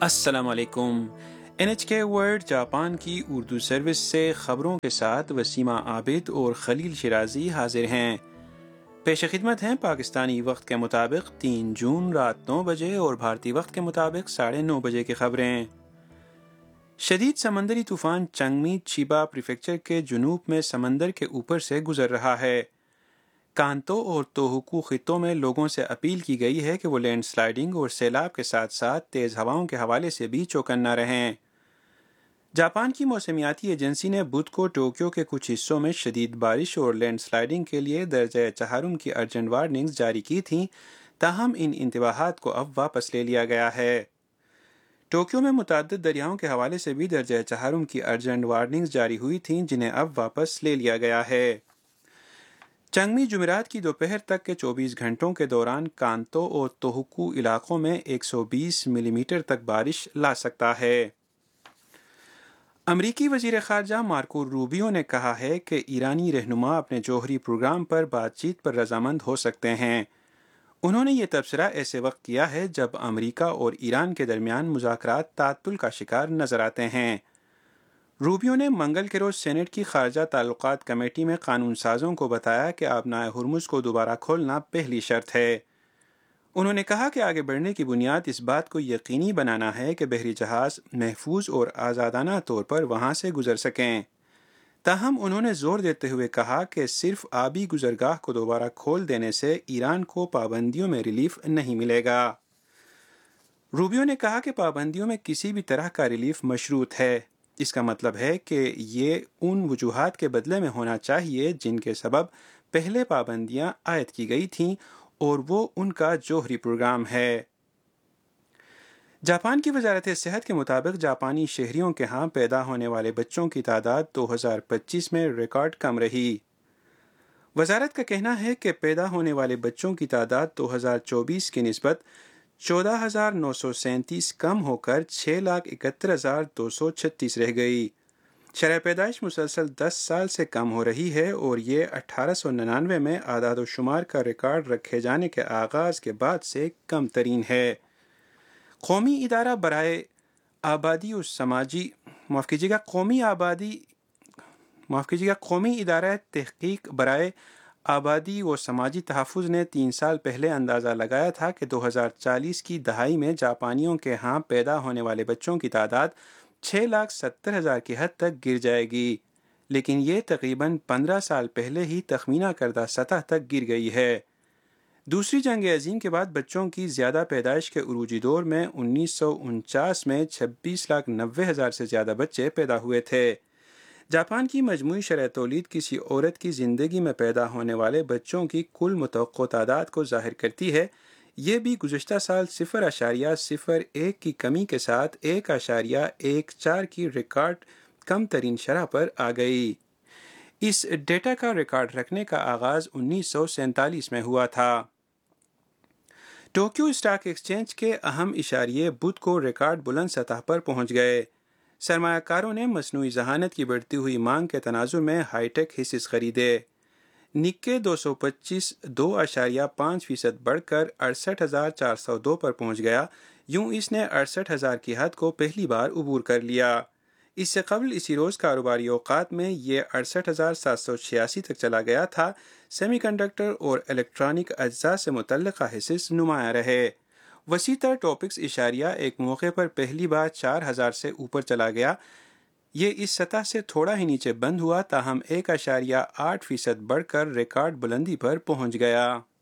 السلام علیکم۔ NHK world Japan کی اردو سروس سے خبروں کے ساتھ وسیمہ عابد اور خلیل شیرازی حاضر ہیں۔ پیش خدمت ہیں پاکستانی وقت کے مطابق 3 جون رات 9 بجے اور بھارتی وقت کے مطابق 9:30 بجے کی خبریں۔ شدید سمندری طوفان چنگمی چیبا پریفیکچر کے جنوب میں سمندر کے اوپر سے گزر رہا ہے۔ کانتو اور توہوکو خطوں میں لوگوں سے اپیل کی گئی ہے کہ وہ لینڈ سلائیڈنگ اور سیلاب کے ساتھ ساتھ تیز ہوائوں کے حوالے سے بھی چوکنا رہیں۔ جاپان کی موسمیاتی ایجنسی نے بدھ کو ٹوکیو کے کچھ حصوں میں شدید بارش اور لینڈ سلائیڈنگ کے لیے درجہ چہارم کی ارجنٹ وارننگز جاری کی تھیں، تاہم ان انتباہات کو اب واپس لے لیا گیا ہے۔ ٹوکیو میں متعدد دریاؤں کے حوالے سے بھی درجہ چہارم کی ارجنٹ وارننگز جاری ہوئی تھیں، جنہیں اب واپس لے لیا گیا ہے۔ چنگمی جمعرات کی دوپہر تک کے 24 گھنٹوں کے دوران کانتو اور توہوکو علاقوں میں 120 ملی میٹر تک بارش لا سکتا ہے۔ امریکی وزیر خارجہ مارکو روبیو نے کہا ہے کہ ایرانی رہنما اپنے جوہری پروگرام پر بات چیت پر رضامند ہو سکتے ہیں۔ انہوں نے یہ تبصرہ ایسے وقت کیا ہے جب امریکہ اور ایران کے درمیان مذاکرات تعطل کا شکار نظر آتے ہیں۔ روبیو نے منگل کے روز سینٹ کی خارجہ تعلقات کمیٹی میں قانون سازوں کو بتایا کہ آبنائے ہرمز کو دوبارہ کھولنا پہلی شرط ہے۔ انہوں نے کہا کہ آگے بڑھنے کی بنیاد اس بات کو یقینی بنانا ہے کہ بحری جہاز محفوظ اور آزادانہ طور پر وہاں سے گزر سکیں۔ تاہم انہوں نے زور دیتے ہوئے کہا کہ صرف آبی گزرگاہ کو دوبارہ کھول دینے سے ایران کو پابندیوں میں ریلیف نہیں ملے گا۔ روبیو نے کہا کہ پابندیوں میں کسی بھی طرح کا ریلیف مشروط ہے۔ اس کا مطلب ہے کہ یہ ان وجوہات کے بدلے میں ہونا چاہیے جن کے سبب پہلے پابندیاں عائد کی گئی تھیں، اور وہ ان کا جوہری پروگرام ہے۔ جاپان کی وزارت صحت کے مطابق جاپانی شہریوں کے ہاں پیدا ہونے والے بچوں کی تعداد 2025 میں ریکارڈ کم رہی۔ وزارت کا کہنا ہے کہ پیدا ہونے والے بچوں کی تعداد 2024 کی نسبت 14,937 کم ہو کر 6,71,236 رہ گئی۔ شرح پیدائش مسلسل 10 سال سے کم ہو رہی ہے اور یہ 1899 میں اعداد و شمار کا ریکارڈ رکھے جانے کے آغاز کے بعد سے کم ترین ہے۔ قومی ادارہ برائے آبادی و سماجی قومی ادارہ تحقیق برائے آبادی و سماجی تحفظ نے 3 سال پہلے اندازہ لگایا تھا کہ 2040 کی دہائی میں جاپانیوں کے ہاں پیدا ہونے والے بچوں کی تعداد 6,70,000 کی حد تک گر جائے گی، لیکن یہ تقریباً 15 سال پہلے ہی تخمینہ کردہ سطح تک گر گئی ہے۔ دوسری جنگ عظیم کے بعد بچوں کی زیادہ پیدائش کے عروجی دور میں 1949 میں 26,90,000 سے زیادہ بچے پیدا ہوئے تھے۔ جاپان کی مجموعی شرح تولید کسی عورت کی زندگی میں پیدا ہونے والے بچوں کی کل متوقع تعداد کو ظاہر کرتی ہے۔ یہ بھی گزشتہ سال 0.01 کی کمی کے ساتھ 1.14 کی ریکارڈ کم ترین شرح پر آ گئی۔ اس ڈیٹا کا ریکارڈ رکھنے کا آغاز 1947 میں ہوا تھا۔ ٹوکیو اسٹاک ایکسچینج کے اہم اشاریے بدھ کو ریکارڈ بلند سطح پر پہنچ گئے۔ سرمایہ کاروں نے مصنوعی ذہانت کی بڑھتی ہوئی مانگ کے تناظر میں ہائی ٹیک حصص خریدے۔ نکے 225 2.5% بڑھ کر 68,402 پر پہنچ گیا۔ یوں اس نے 68,000 کی حد کو پہلی بار عبور کر لیا۔ اس سے قبل اسی روز کاروباری اوقات میں یہ 68,786 تک چلا گیا تھا۔ سیمی کنڈکٹر اور الیکٹرانک اجزاء سے متعلقہ حصص نمایاں رہے۔ وسیع تر ٹاپکس اشاریہ ایک موقع پر پہلی بار 4,000 سے اوپر چلا گیا۔ یہ اس سطح سے تھوڑا ہی نیچے بند ہوا، تاہم 1.8% بڑھ کر ریکارڈ بلندی پر پہنچ گیا۔